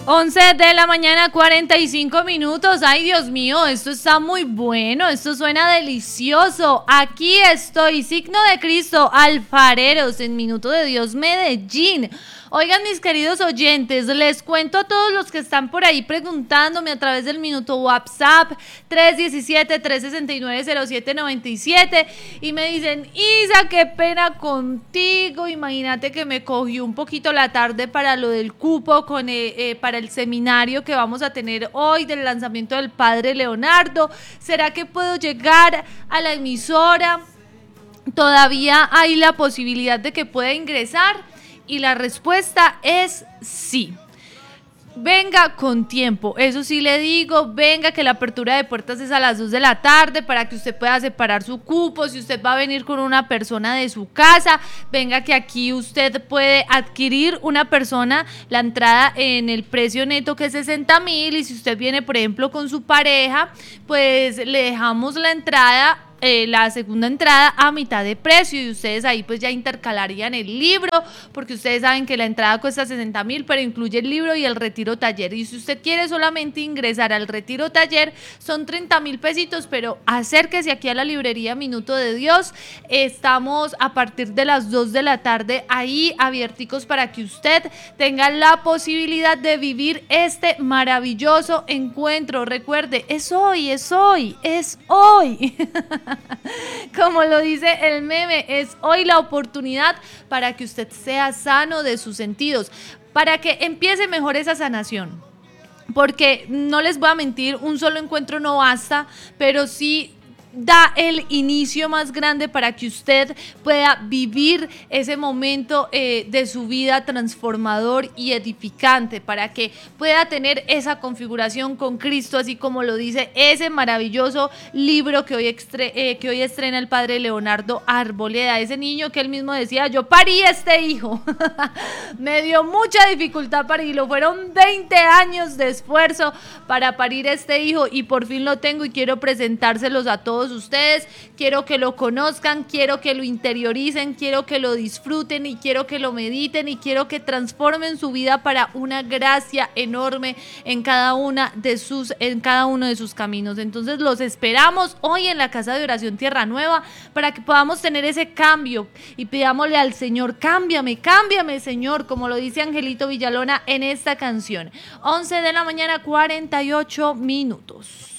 11 de la mañana, 45 minutos. Ay, Dios mío, esto está muy bueno, esto suena delicioso. Aquí estoy, signo de Cristo, alfareros, en Minuto de Dios, Medellín. Oigan, mis queridos oyentes, les cuento a todos los que están por ahí preguntándome a través del minuto WhatsApp 317-369-0797 y me dicen: Isa, qué pena contigo, imagínate que me cogió un poquito la tarde para lo del cupo para el seminario que vamos a tener hoy del lanzamiento del Padre Leonardo. ¿Será que puedo llegar a la emisora? ¿Todavía hay la posibilidad de que pueda ingresar? Y la respuesta es sí. Venga con tiempo, eso sí le digo, venga que la apertura de puertas es a las 2 de la tarde para que usted pueda separar su cupo. Si usted va a venir con una persona de su casa, venga que aquí usted puede adquirir una persona la entrada en el precio neto que es 60,000, y si usted viene por ejemplo con su pareja, pues le dejamos la entrada, la segunda entrada a mitad de precio, y ustedes ahí pues ya intercalarían el libro, porque ustedes saben que la entrada cuesta 60,000, pero incluye el libro y el retiro taller. Y si usted quiere solamente ingresar al retiro taller, son 30,000 pesitos, pero acérquese aquí a la librería Minuto de Dios. Estamos a partir de las 2 de la tarde ahí abierticos para que usted tenga la posibilidad de vivir este maravilloso encuentro. Recuerde, es hoy, es hoy, es hoy. Como lo dice el meme, es hoy la oportunidad para que usted sea sano de sus sentidos, para que empiece mejor esa sanación. Porque no les voy a mentir, un solo encuentro no basta, pero sí da el inicio más grande para que usted pueda vivir ese momento de su vida transformador y edificante, para que pueda tener esa configuración con Cristo, así como lo dice ese maravilloso libro que hoy estrena el Padre Leonardo Arboleda, ese niño que él mismo decía: yo parí este hijo. Me dio mucha dificultad parirlo, fueron 20 años de esfuerzo para parir este hijo, y por fin lo tengo y quiero presentárselos a todos ustedes. Quiero que lo conozcan, quiero que lo interioricen, quiero que lo disfruten y quiero que lo mediten y quiero que transformen su vida para una gracia enorme en cada uno de sus caminos. Entonces los esperamos hoy en la Casa de Oración Tierra Nueva para que podamos tener ese cambio y pidámosle al Señor: cámbiame, cámbiame, Señor, como lo dice Angelito Villalona en esta canción. 11 de la mañana, 48 minutos.